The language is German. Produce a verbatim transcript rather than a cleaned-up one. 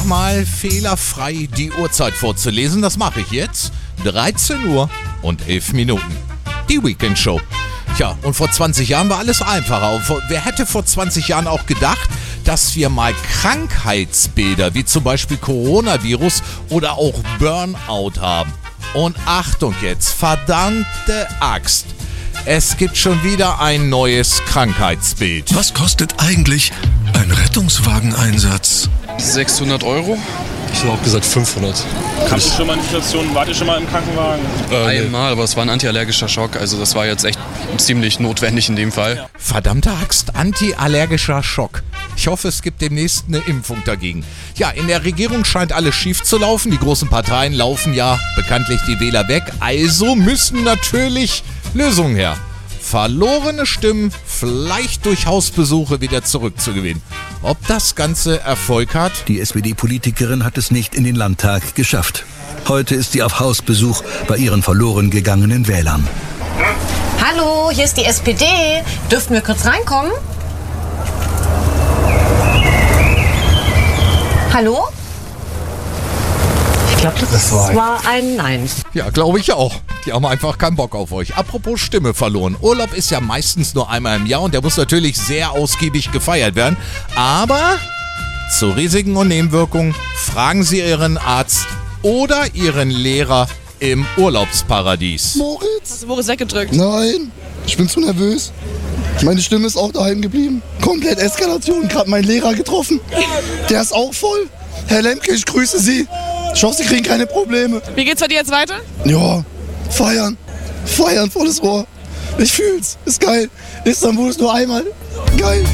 Mal fehlerfrei die Uhrzeit vorzulesen, das mache ich jetzt. dreizehn Uhr und elf Minuten. Die Weekend Show. Tja, und vor zwanzig Jahren war alles einfacher. Wer hätte vor zwanzig Jahren auch gedacht, dass wir mal Krankheitsbilder wie zum Beispiel Coronavirus oder auch Burnout haben? Und Achtung jetzt, verdammte Axt. Es gibt schon wieder ein neues Krankheitsbild. Was kostet eigentlich ein Rettungswageneinsatz? sechshundert Euro? Ich hätte auch gesagt fünfhundert. Habt ihr schon mal eine Situation, wart ihr schon mal im Krankenwagen? Äh, nee. Einmal, aber es war ein antiallergischer Schock. Also das war jetzt echt ziemlich notwendig in dem Fall. Verdammte Axt, antiallergischer Schock. Ich hoffe, es gibt demnächst eine Impfung dagegen. Ja, in der Regierung scheint alles schief zu laufen. Die großen Parteien laufen ja bekanntlich die Wähler weg. Also müssen natürlich Lösungen her. Verlorene Stimmen vielleicht durch Hausbesuche wieder zurückzugewinnen. Ob das Ganze Erfolg hat? Die S P D-Politikerin hat es nicht in den Landtag geschafft. Heute ist sie auf Hausbesuch bei ihren verloren gegangenen Wählern. Hallo, hier ist die S P D. Dürften wir kurz reinkommen? Hallo? Ich glaube, das, das war, war ein Nein. Ja, glaube ich auch. Die haben einfach keinen Bock auf euch. Apropos Stimme verloren. Urlaub ist ja meistens nur einmal im Jahr und der muss natürlich sehr ausgiebig gefeiert werden. Aber zu Risiken und Nebenwirkungen fragen Sie Ihren Arzt oder Ihren Lehrer im Urlaubsparadies. Moritz? Hast du Moritz weggedrückt? Nein, ich bin zu nervös. Meine Stimme ist auch daheim geblieben. Komplett Eskalation, gerade meinen Lehrer getroffen. Der ist auch voll. Herr Lemke, ich grüße Sie. Ich hoffe, Sie kriegen keine Probleme. Wie geht's bei dir jetzt weiter? Ja, feiern. Feiern, volles Rohr. Ich fühl's. Ist geil. Istanbul ist nur einmal. Geil.